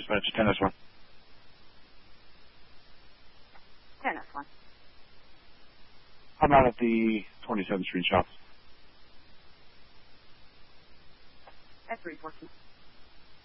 Dispatch, 10S1. 10S1. How about at the 27th Street shops? At 314.